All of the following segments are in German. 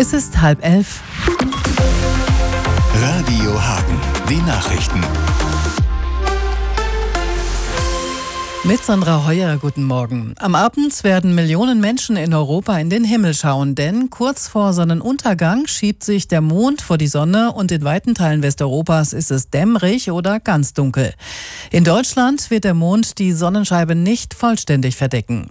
Es ist 10:30. Radio Hagen, die Nachrichten. Mit Sandra Heuer, guten Morgen. Am Abend werden Millionen Menschen in Europa in den Himmel schauen, denn kurz vor Sonnenuntergang schiebt sich der Mond vor die Sonne und in weiten Teilen Westeuropas ist es dämmerig oder ganz dunkel. In Deutschland wird der Mond die Sonnenscheibe nicht vollständig verdecken.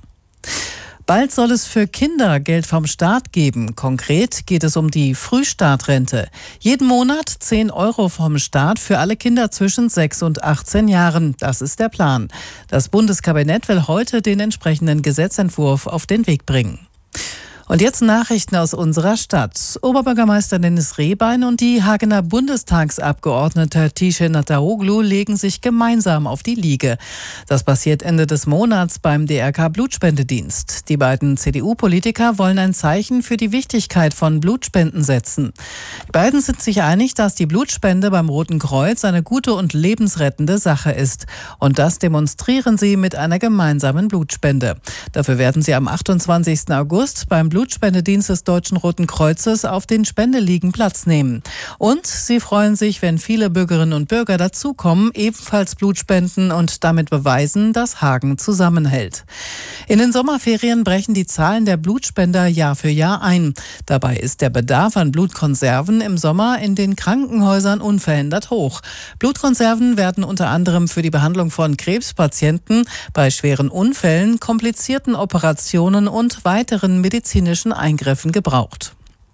Bald soll es für Kinder Geld vom Staat geben. Konkret geht es um die Frühstartrente. Jeden Monat 10 € vom Staat für alle Kinder zwischen 6 und 18 Jahren. Das ist der Plan. Das Bundeskabinett will heute den entsprechenden Gesetzentwurf auf den Weg bringen. Und jetzt Nachrichten aus unserer Stadt. Oberbürgermeister Dennis Rehbein und die Hagener Bundestagsabgeordnete Tijen Ataoglu legen sich gemeinsam auf die Liege. Das passiert Ende des Monats beim DRK-Blutspendedienst. Die beiden CDU-Politiker wollen ein Zeichen für die Wichtigkeit von Blutspenden setzen. Die beiden sind sich einig, dass die Blutspende beim Roten Kreuz eine gute und lebensrettende Sache ist. Und das demonstrieren sie mit einer gemeinsamen Blutspende. Dafür werden sie am 28. August beim Blutspendedienst des Deutschen Roten Kreuzes auf den Spendeliegen Platz nehmen. Und sie freuen sich, wenn viele Bürgerinnen und Bürger dazukommen, ebenfalls Blut spenden und damit beweisen, dass Hagen zusammenhält. In den Sommerferien brechen die Zahlen der Blutspender Jahr für Jahr ein. Dabei ist der Bedarf an Blutkonserven im Sommer in den Krankenhäusern unverändert hoch. Blutkonserven werden unter anderem für die Behandlung von Krebspatienten, bei schweren Unfällen, komplizierten Operationen und weiteren medizinischen Eingriffen gebraucht.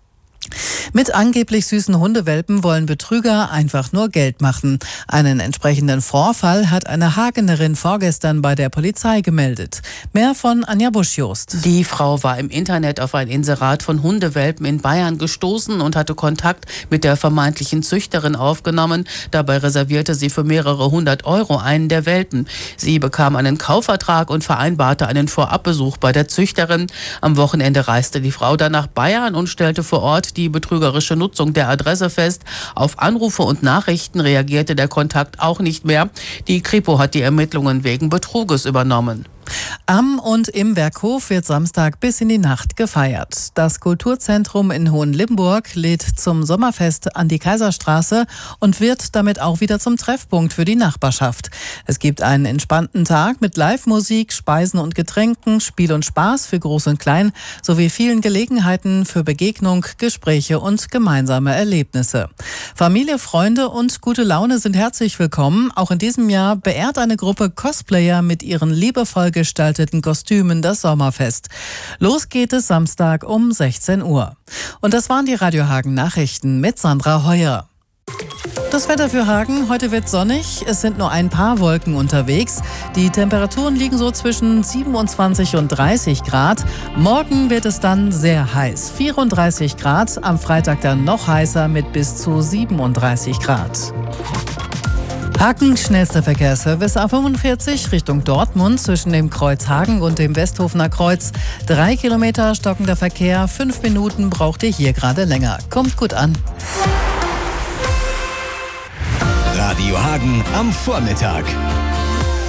Mit angeblich süßen Hundewelpen wollen Betrüger einfach nur Geld machen. Einen entsprechenden Vorfall hat eine Hagenerin vorgestern bei der Polizei gemeldet. Mehr von Anja Busch-Jost. Die Frau war im Internet auf ein Inserat von Hundewelpen in Bayern gestoßen und hatte Kontakt mit der vermeintlichen Züchterin aufgenommen. Dabei reservierte sie für mehrere 100 € einen der Welpen. Sie bekam einen Kaufvertrag und vereinbarte einen Vorabbesuch bei der Züchterin. Am Wochenende reiste die Frau dann nach Bayern und stellte vor Ort die betrügerische Nutzung der Adresse fest. Auf Anrufe und Nachrichten reagierte der Kontakt auch nicht mehr. Die Kripo hat die Ermittlungen wegen Betruges übernommen. Am und im Werkhof wird Samstag bis in die Nacht gefeiert. Das Kulturzentrum in Hohenlimburg lädt zum Sommerfest an die Kaiserstraße und wird damit auch wieder zum Treffpunkt für die Nachbarschaft. Es gibt einen entspannten Tag mit Live-Musik, Speisen und Getränken, Spiel und Spaß für Groß und Klein sowie vielen Gelegenheiten für Begegnung, Gespräche und gemeinsame Erlebnisse. Familie, Freunde und gute Laune sind herzlich willkommen. Auch in diesem Jahr beehrt eine Gruppe Cosplayer mit ihren liebevoll gestalteten Kostümen das Sommerfest. Los geht es Samstag um 16 Uhr. Und das waren die Radio Hagen Nachrichten mit Sandra Heuer. Das Wetter für Hagen: Heute wird sonnig, es sind nur ein paar Wolken unterwegs. Die Temperaturen liegen so zwischen 27 und 30 Grad. Morgen wird es dann sehr heiß, 34 Grad. Am Freitag dann noch heißer mit bis zu 37 Grad. Hagen, schnellster Verkehrsservice A45 Richtung Dortmund zwischen dem Kreuz Hagen und dem Westhofener Kreuz. 3 Kilometer stockender Verkehr, 5 Minuten braucht ihr hier gerade länger. Kommt gut an. Radio Hagen am Vormittag.